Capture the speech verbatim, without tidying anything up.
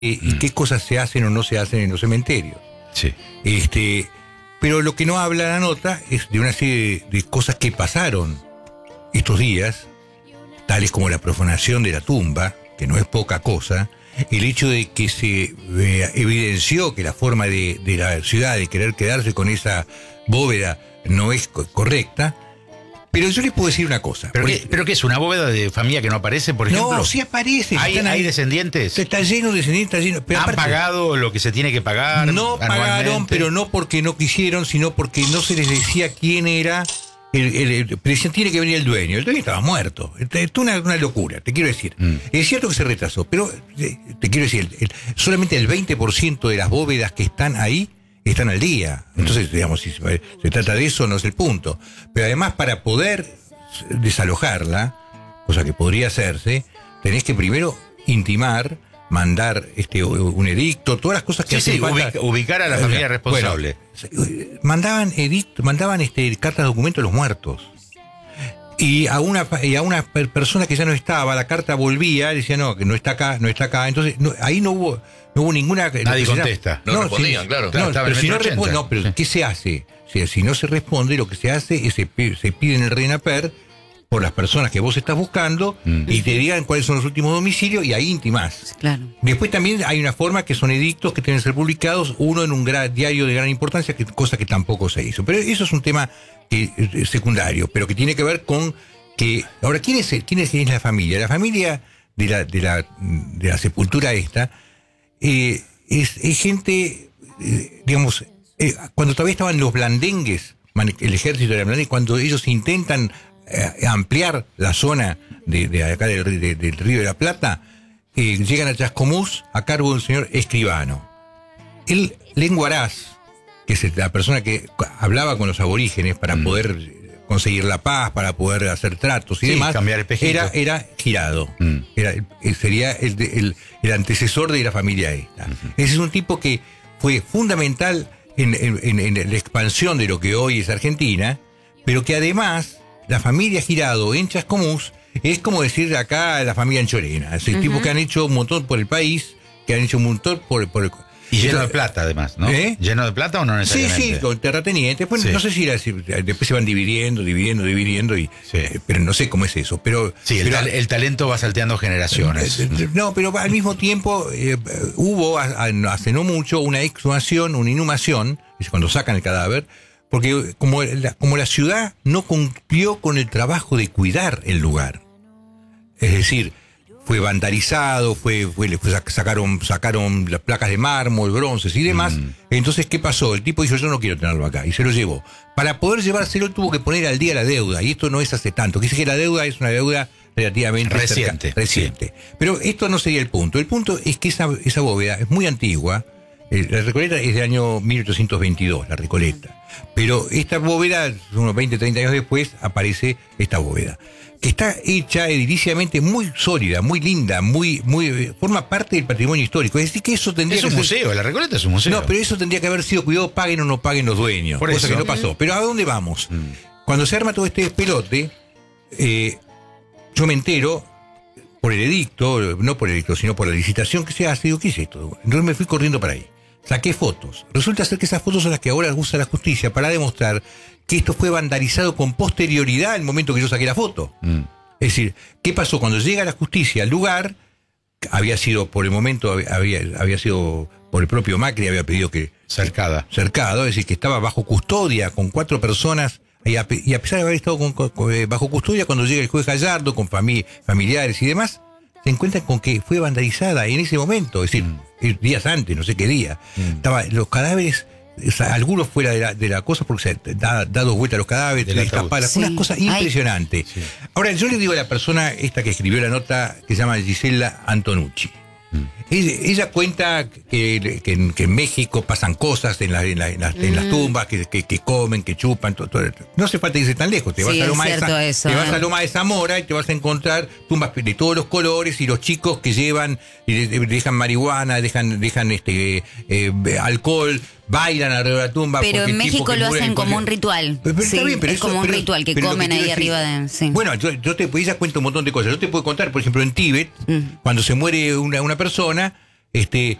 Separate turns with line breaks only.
eh, y qué cosas se hacen o no se hacen en los cementerios.
Sí.
Este, pero lo que no habla la nota es de una serie de, de cosas que pasaron estos días, tales como la profanación de la tumba, que no es poca cosa, el hecho de que se eh, evidenció que la forma de, de la ciudad de querer quedarse con esa bóveda no es co- correcta. Pero yo les puedo decir una cosa.
¿Pero,
Porque,
qué, ¿Pero qué es? ¿Una bóveda de familia que no aparece, por ejemplo?
no, sí aparece.
¿Hay,
están
hay
ahí.
descendientes?
Está lleno de descendientes, está lleno. Pero
¿Han
aparte,
pagado lo que se tiene que pagar?
no pagaron,
anualmente?
pero no porque no quisieron, sino porque no se les decía quién era. El, el, el, pero decían, tiene que venir el dueño. El dueño estaba muerto. Esto es una, una locura, te quiero decir.
Mm.
Es cierto que se retrasó, pero eh, te quiero decir, el, el, solamente el veinte por ciento de las bóvedas que están ahí están al día. Entonces, digamos, si se, se trata de eso, no es el punto. Pero además, para poder desalojarla, cosa que podría hacerse, tenés que primero intimar, mandar este un edicto, todas las cosas que
Sí,
hacen
sí,
falta.
ubic- ubicar a la familia responsable.
Bueno, mandaban edicto, mandaban este cartas de documento a los muertos. Y a una y a una per- persona que ya no estaba, la carta volvía, decía no, que no está acá, no está acá. Entonces, no, ahí no hubo no hubo ninguna.
Nadie contesta.
No respondían, claro.
No,
Claro, estaba
pero
en
si no
metro
responde,
ochenta.
no, pero
Sí.
¿qué se hace? O sea, si no se responde, lo que se hace es se, pi- se pide en el RENAPER por las personas que vos estás buscando
Mm.
y te digan cuáles son los últimos domicilios y ahí intimás.
Claro.
Después también hay una forma que son edictos que tienen que ser publicados, uno en un gra- diario de gran importancia, que, cosa que tampoco se hizo. Pero eso es un tema que, eh, secundario, pero que tiene que ver con que... Ahora, ¿quién es, el- quién es, quién es la familia? La familia de la, de la, de la sepultura esta eh, es, es gente, eh, digamos, eh, cuando todavía estaban los blandengues, man- el ejército de la blandengue, cuando ellos intentan eh, ampliar la zona de, de acá del, ri- de- del Río de la Plata, eh, llegan a Chascomús a cargo de un señor escribano. El lenguaraz, que es la persona que hablaba con los aborígenes para
Mm.
poder conseguir la paz, para poder hacer tratos y
Sí,
demás,
cambiar espejitos.
era, era girado.
Mm.
Era, eh, sería el, de- el, el antecesor de la familia esta. Ese es un tipo que fue fundamental en, en, en, en la expansión de lo que hoy es Argentina, pero que además la familia Girado en Chascomús es como decir acá la familia Anchorena. Es el
Ujú.
tipo que han hecho un montón por el país, que han hecho un montón por, por el...
Y lleno de plata, además, ¿no?
¿Eh?
¿Lleno de plata o no
Sí,
necesariamente?
sí, con terratenientes. Bueno,
Sí.
no sé si, era, si después se van dividiendo, dividiendo, dividiendo, y,
Sí.
eh, pero no sé cómo es eso. Pero,
Sí, el,
pero-
tal- el talento va salteando generaciones.
Eh, eh, No, pero al mismo tiempo eh, hubo a- a- hace no mucho una exhumación, una inhumación, es cuando sacan el cadáver, porque como la, como la ciudad no cumplió con el trabajo de cuidar el lugar. Es decir, fue vandalizado, fue, fue, le fue sac- sacaron, sacaron las placas de mármol, bronces y demás.
Mm.
Entonces, ¿qué pasó? El tipo dijo, yo no quiero tenerlo acá, y se lo llevó. Para poder llevárselo tuvo que poner al día la deuda, y esto no es hace tanto. Dice que la deuda es una deuda relativamente
Reciente,
cerca- reciente. Pero esto no sería el punto. El punto es que esa, esa bóveda es muy antigua. Eh, La Recoleta es del año mil ochocientos veintidós, la Recoleta. Pero esta bóveda, unos veinte, treinta años después, aparece esta bóveda. Que está hecha ediliciamente muy sólida, muy linda, muy, muy, eh, forma parte del patrimonio histórico. Es decir, que eso tendría
Es
que
un
ser-
museo, la Recoleta es un museo.
No, pero eso tendría que haber sido cuidado, paguen o no paguen los dueños.
Por
cosa
eso.
que no pasó. Pero ¿a dónde vamos?
Mm.
Cuando se arma todo este despelote, eh, yo me entero por el edicto, no por el edicto, sino por la licitación que se hace, digo, ¿qué es esto? Entonces me fui corriendo para ahí. Saqué fotos. Resulta ser que esas fotos son las que ahora usa la justicia para demostrar que esto fue vandalizado con posterioridad al momento que yo saqué la foto.
Mm.
Es decir, ¿qué pasó? Cuando llega la justicia al lugar, había sido, por el momento, había, había sido por el propio Macri, había pedido que
Cercada.
cercado, es decir, que estaba bajo custodia con cuatro personas, y a, y a pesar de haber estado con- con- con, eh, bajo custodia, cuando llega el juez Gallardo, con fami- familiares y demás, se encuentran con que fue vandalizada en ese momento, es decir,
Mm.
eh, días antes, no sé qué día.
Mm.
Estaba, los cadáveres, o sea, algunos fuera de la, de la cosa, porque se da, da dos vueltas a los cadáveres,
Del ataúd.
destapadas,
Sí.
unas cosas
Ay.
impresionantes.
Sí.
Ahora, yo le digo a la persona esta que escribió la nota, que se llama Gisela Antonucci.
Mm.
Ella, ella cuenta que, que en, que en México pasan cosas en, la- en, la- en las, en las tumbas, que, que, que comen, que chupan, todo, todo. No hace falta irse tan lejos. Te
Sí,
vas, a
es
Loma, de,
cierto
Za-
eso,
te vas
¿eh?
a Loma de Zamora y te vas a encontrar tumbas de todos los colores y los chicos que llevan, y de- dejan marihuana, dejan, dejan este eh, alcohol, bailan alrededor de la tumba.
Pero
porque
en
el tipo
México
que
lo
muere-
hacen como
porque-
un ritual.
Pero- pero está
Sí,
bien, pero
es
eso-
como un
pero-
ritual que
pero lo
comen
quiero
ahí
decir-
arriba de... Sí.
Bueno, yo, yo te, ella cuenta un montón de cosas. Yo te puedo contar, por ejemplo, en Tíbet,
Mm.
cuando se muere una, una persona, este,